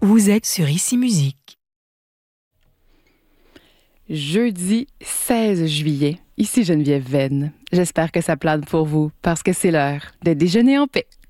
Vous êtes sur Ici Musique. Jeudi 16 juillet, ici Geneviève Venn. J'espère que ça plane pour vous parce que c'est l'heure de déjeuner en paix.